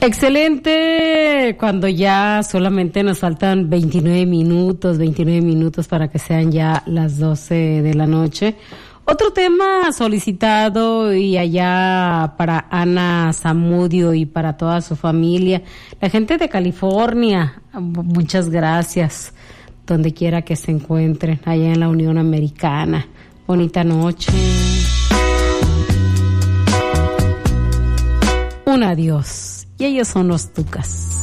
Excelente, cuando ya solamente nos faltan 29 minutos para que sean ya las 12 de la noche. Otro tema solicitado y allá para Ana Zamudio y para toda su familia, la gente de California, muchas gracias, donde quiera que se encuentren, allá en la Unión Americana. Bonita noche. Un adiós. Y ellos son los Tucas.